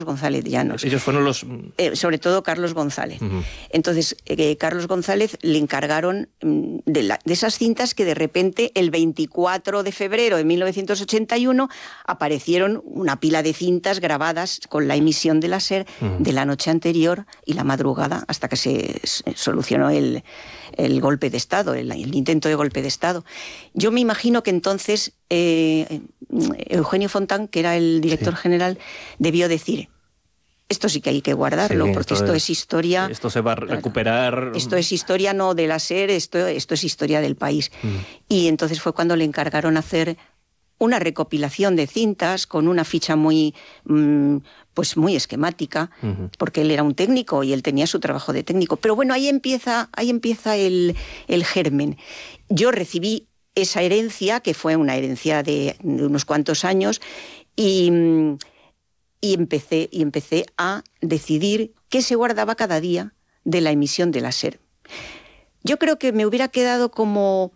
González Llanos. Ellos fueron los... sobre todo Carlos González. Entonces, Carlos González le encargaron de esas cintas que de repente el 24 de febrero de 1981 aparecieron una pila de cintas grabadas con la emisión de la SER de la noche anterior y la madrugada hasta que se solucionó el golpe de Estado, el intento de golpe de Estado. Yo me imagino que entonces Eugenio Fontán, que era el director general, debió decir: esto sí que hay que guardarlo, porque esto es historia. Esto se va a recuperar. Esto es historia no de la SER, esto es historia del país. Y entonces fue cuando le encargaron hacer una recopilación de cintas con una ficha muy esquemática, porque él era un técnico y él tenía su trabajo de técnico. Pero bueno, ahí empieza el germen. Yo recibí esa herencia, que fue una herencia de unos cuantos años, y empecé a decidir qué se guardaba cada día de la emisión de la SER. Yo creo que me hubiera quedado como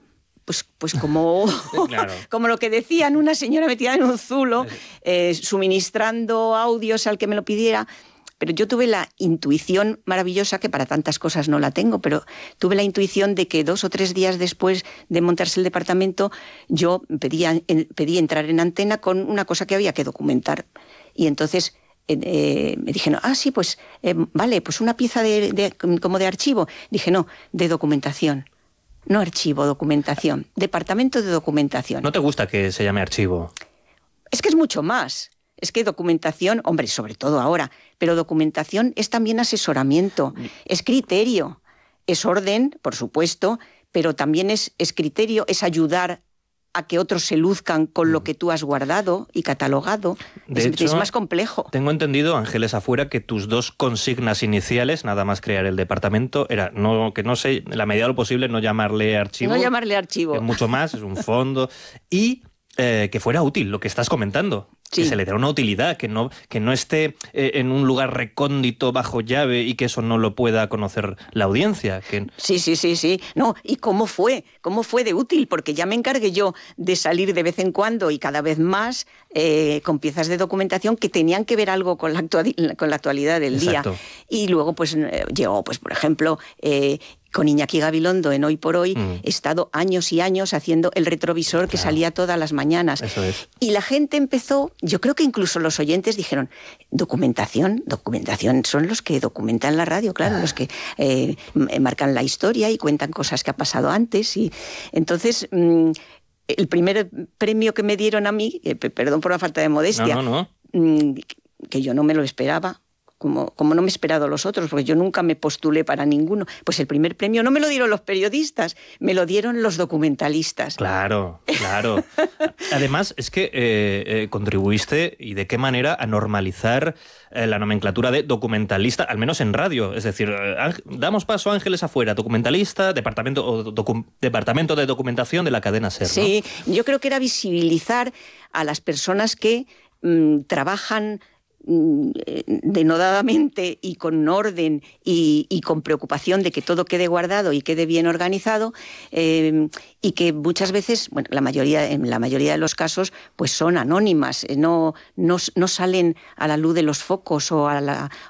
claro, como lo que decían, una señora metida en un zulo, suministrando audios al que me lo pidiera. Pero yo tuve la intuición maravillosa, que para tantas cosas no la tengo, pero tuve la intuición de que 2 o 3 días después de montarse el departamento, yo pedí entrar en antena con una cosa que había que documentar. Y entonces me dijeron, sí, pues vale, pues una pieza como de archivo. Dije, no, de documentación. No archivo, documentación. Departamento de documentación. ¿No te gusta que se llame archivo? Es que es mucho más. Es que documentación, hombre, sobre todo ahora, pero documentación es también asesoramiento, es criterio, es orden, por supuesto, pero también es criterio, es ayudar a que otros se luzcan con lo que tú has guardado y catalogado. De hecho, es más complejo. Tengo entendido, Ángeles Afuera, que tus 2 consignas iniciales, nada más crear el departamento, era en la medida de lo posible, no llamarle archivo. No llamarle archivo. Es mucho más, es un fondo. Y que fuera útil, lo que estás comentando. Sí. Que se le dé una utilidad, que no esté en un lugar recóndito bajo llave y que eso no lo pueda conocer la audiencia. Sí. No, ¿y cómo fue? ¿Cómo fue de útil? Porque ya me encargué yo de salir de vez en cuando y cada vez más con piezas de documentación que tenían que ver algo con la actualidad del Exacto. día. Y luego pues llegó, pues por ejemplo, con Iñaki Gabilondo en Hoy por Hoy, he estado años y años haciendo el retrovisor que salía todas las mañanas. Eso es. Y la gente empezó, yo creo que incluso los oyentes dijeron, documentación son los que documentan la radio, claro, los que marcan la historia y cuentan cosas que ha pasado antes. Y entonces, el primer premio que me dieron a mí, perdón por la falta de modestia, que yo no me lo esperaba, como no me he esperado los otros, porque yo nunca me postulé para ninguno, pues el primer premio no me lo dieron los periodistas, me lo dieron los documentalistas. Claro. Además, es que contribuiste, y de qué manera, a normalizar la nomenclatura de documentalista, al menos en radio. Es decir, damos paso a Ángeles Afuera, documentalista, departamento de documentación de la cadena SER, ¿no? Sí, yo creo que era visibilizar a las personas que trabajan denodadamente y con orden y con preocupación de que todo quede guardado y quede bien organizado, y que muchas veces, bueno, en la mayoría de los casos, pues son anónimas, no salen a la luz de los focos o a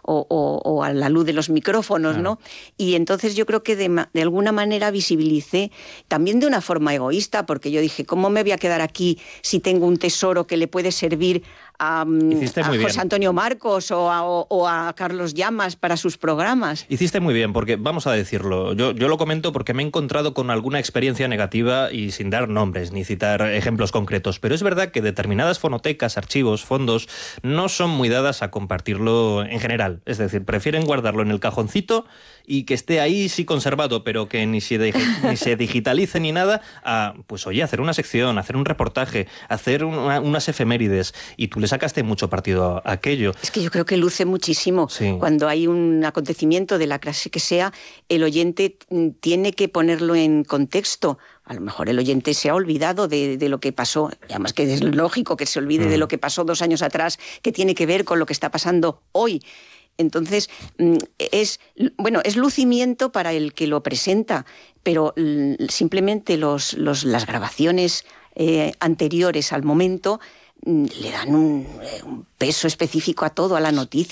la luz de los micrófonos, claro. ¿No? Y entonces yo creo que de alguna manera visibilicé, también de una forma egoísta, porque yo dije, ¿cómo me voy a quedar aquí si tengo un tesoro que le puede servir a José Antonio Marcos o a Carlos Llamas para sus programas? Hiciste muy bien, porque vamos a decirlo, yo lo comento porque me he encontrado con alguna experiencia negativa, y sin dar nombres ni citar ejemplos concretos, pero es verdad que determinadas fonotecas, archivos, fondos no son muy dadas a compartirlo en general, es decir, prefieren guardarlo en el cajoncito y que esté ahí sí conservado, pero que ni se digitalice ni nada, pues oye, hacer una sección, hacer un reportaje, hacer unas efemérides, y tú le sacaste mucho partido a aquello. Es que yo creo que luce muchísimo. Sí. Cuando hay un acontecimiento de la clase que sea, el oyente tiene que ponerlo en contexto. A lo mejor el oyente se ha olvidado de lo que pasó, y además que es lógico que se olvide de lo que pasó 2 años atrás, que tiene que ver con lo que está pasando hoy. Entonces, es lucimiento para el que lo presenta, pero simplemente las grabaciones anteriores al momento le dan un peso específico a todo, a la noticia.